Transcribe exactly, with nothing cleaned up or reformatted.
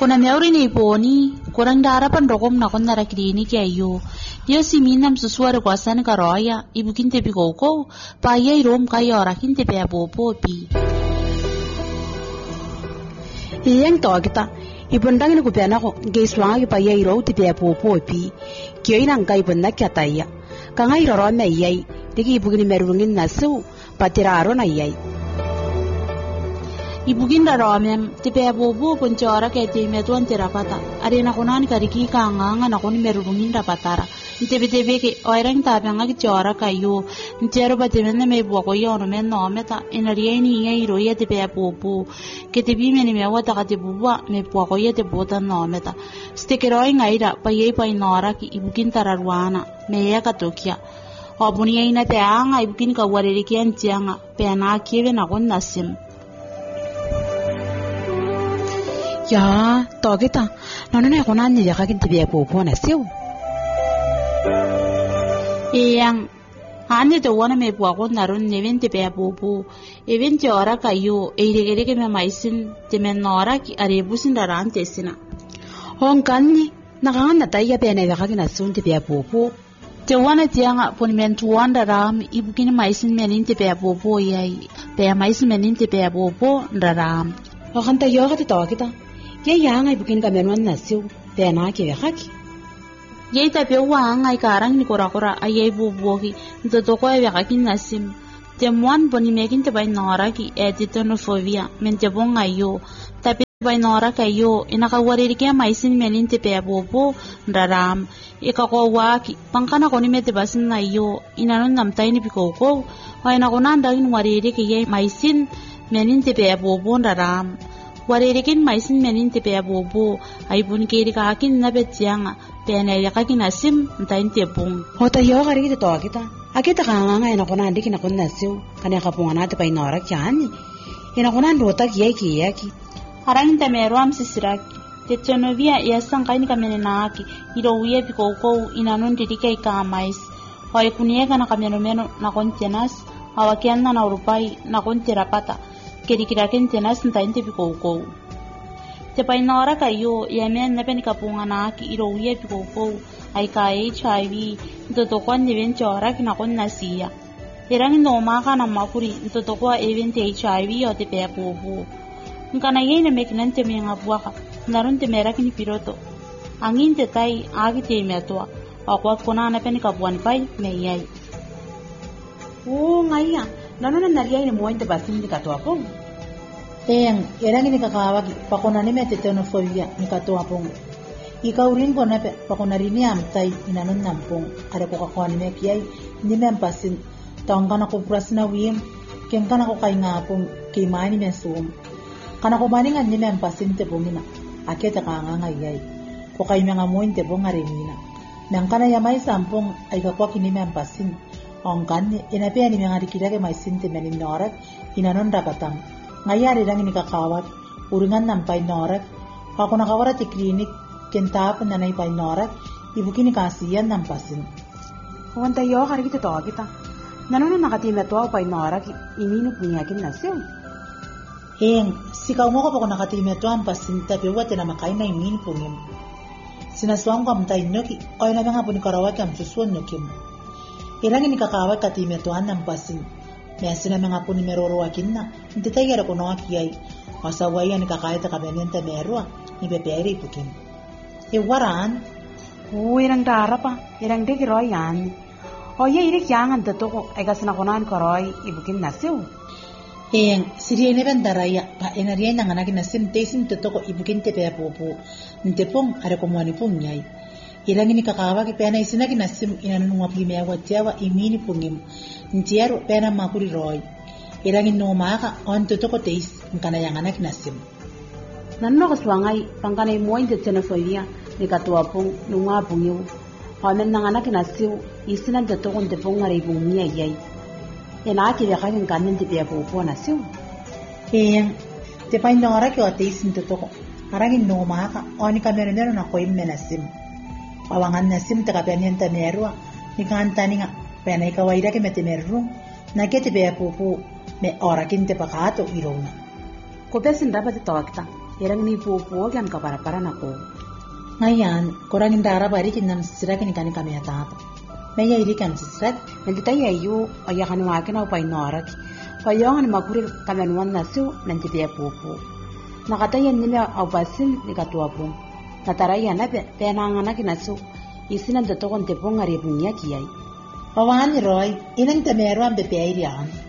kuna meuri ni poni kurang dara pandokom na kon nara kliniki ayo dia si minam sesuai kuasaan karoya ibu kinte pi koko pa yai rom kaya ora kinte pe apopo pi iyang to kita ibundang ni kupena ko geiswanga ki pa yai ro ti pe apopo pi kyo inang kai bunda kyataya kanga iroro me yai digi ibu kini merungin nasu patiraro na yai ibu kinda romem tipe apopo ponchora ke te metuan terapata arena konan kariki kanga na kon merungin rapatara Ntepe tepe ke oirang tape nga ki chora kayo ntero ba tepe na me bua ko yono me no meta inaria ni ngai ro ya tepe apopo ke tepe me ni me wata ka te bua me bua ko ya te bota no meta stekero ngai ra pa ye pa inora ki ibukin tararuana me ya ka tokia obuni ina te anga ibukin ka warere ki antianga pe na kive na kon nasim ya to kita nono ne konan ni ya ka kin tepe apopo na siu Iyang hane to wana me bua ko narun nevente pe apopo evente ora kayo eire ke me maisin te me nora ki arebusin darante sina hon kanni nakan na tayya pe ne ka kina sun te pe apopo te wana tianga ponimentu wanda ram ibukini maisin meninte pe apopo yai pe maisin meninte pe apopo ndaram o kan ta yo ka te to kita ye yang ibukin ka menwan na siu pe na ki ka ki Yei tapi uang ay karang ni kora-kora ayay bubuhi nto ko ay wakakin nasim temuan poni mekin te bay nora ki editonophobia men te bon ayo tapi bay nora kayo inakawari ki maisin menin te pe bobo ndaram ikako waki pangkana ko ni mete basin na yo inanon namtay ni pikoko ay nakunan dagin wariri ki yay maisin menin te pe bobo ndaram waririkin maisin menin te pe bobo ay bun kiri ka akin na betyanga pena ya kaki nasim ntain tepung hota yo gari to kita akita kanga nga ina kona ndiki na konna siu kana ka punga nate pa inora kyani ina kona ndota kiye kiye ki harang ta mero am sisiraki tetsonovia ya sankaini kamene naaki iro wiye piko ko ina non didike ka mais hoy kunie kana kameno meno na kontenas awakianna na urupai na konterapata kerikira kentenas ntain tepiko ko te painora kayo yemen na pen kapunga na ki iro ye piko ay ka H I V to kon ni ventura ki na kon nasia erang no maka na makuri to to ko event H I V o te pe popo ngana ye na meknante me ngabwa ka naron te mera ki ni piroto angin te tai agi te me to akwa kona na pen kapuan pai me yai o ngaya nano na naria ni mo inte basin di katwa po Teng, erang ini kakawag pakona ni mete tenofobia ni katoa pong. Ikaw rin ko na pakona rin niya amtay inanon nampong. Ada ko kakuha ni mekiay ni mempasin. Taong ka na ko pras na wim. Keng ka na ko kay nga pong kay mani mesum. Kana ko maningan ni mempasin te pongina. Aketa ka nga ngayay. Ko kay mga moin te pong arimina. Nang kana yamay sampong ay kakuha kini mempasin. Ong kan inapia ni mga rikida kay may sinte menin norat inanon rapatang. Ngayari lang ini kakawat, uringan ng painorat. Ako nakawarat i klinik, kentapan na na ipainorat, ibukin ni kasiyan ng pasin. Huwag tayo kari kita to kita. Nanon na nakatime to painorat, ininip niyakin na siya. Heng, sikaw mo ko pa ko nakatime to ang pasin, tapi huwag na makain na iminip pungim. Sinaswang ko amtay nuki, o na mga po ni karawat ang susuan nukim. Ilang ini kakawat katime to ang pasin. Mesin na mga po ni meroroakin na, hindi tayo ko no akiyay, masawaya ni kakayta kabenenta merwa, ni beperi pukin. E waran? Oo, irang dara pa, irang di kiroy yan. O iya irik yangan dato ko, ay kasanakunan karoy, ibukin nasiw. Heng, siriya ni bandaraya, pa enariya nang anagin nasim, tesin dato ko ibukin te pe popo, nte pong are kumuani pong nyay. Ilang ini kakawag ipena isinagin nasim, inanununga pimewa tiyawa imini pongim, Ntiero pena makuri roy. Irangin no maka on to toko teis ngana yang anak nasim. Nanno kaswangay pangkanay mo inte tenofobia ni katuapong nunga pungyo. Hamen nang anak nasiw isinan to toko nte pong ngari bumia yay. Ena ki ya kanin kanin te pia popo nasiw. Heng te pain nora ki o teis nte toko. Arangin no maka on ka meron meron na koim menasim. Pawangan nasim ta kapian ta merwa ni kantani nga pena ikawaida ke mete merru na kete be popo me ora kinte pakato irona ko besin dapat to akta Erang ni pupo kan ka para para nako. Ngayon, kurang indara bari kinan sisira kini kani kami atap. Maya iri kan sisrat. Nanti tayo ayo ayakan wakin au painorak. Payangan makurir kamenuan nasu nanti dia pupo. Nakatayan nila au basil ni katuapong. Nataraya na penanganak nasu. Isinan datokon tepong ngaribunya kiyay. Pawan roy, inang temero ang bepeirian.